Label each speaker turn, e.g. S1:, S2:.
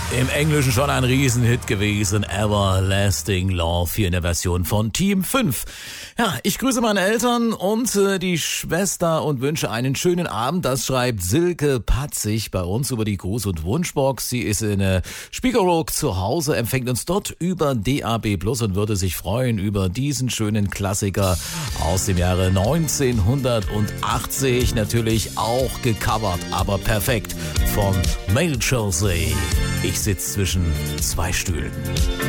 S1: Im Englischen schon ein Riesenhit gewesen, Everlasting Love, hier in der Version von Team 5. Ja, ich grüße meine Eltern und die Schwester und wünsche einen schönen Abend. Das schreibt Silke Patzig bei uns über die Gruß- und Wunschbox. Sie ist in Spiekeroog zu Hause, empfängt uns dort über DAB+ und würde sich freuen über diesen schönen Klassiker aus dem Jahre 1980. Natürlich auch gecovert, aber perfekt von Male Chelsea. Ich sitze zwischen zwei Stühlen.